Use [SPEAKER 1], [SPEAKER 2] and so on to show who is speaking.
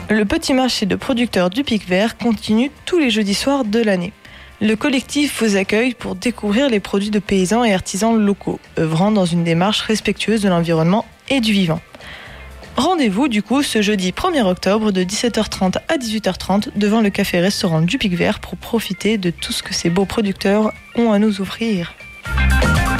[SPEAKER 1] Le petit marché de producteurs du Pic Vert continue tous les jeudis soirs de l'année. Le collectif vous accueille pour découvrir les produits de paysans et artisans locaux, œuvrant dans une démarche respectueuse de l'environnement et du vivant. Rendez-vous du coup ce jeudi 1er octobre de 17h30 à 18h30 devant le café-restaurant du Pic Vert pour profiter de tout ce que ces beaux producteurs ont à nous offrir.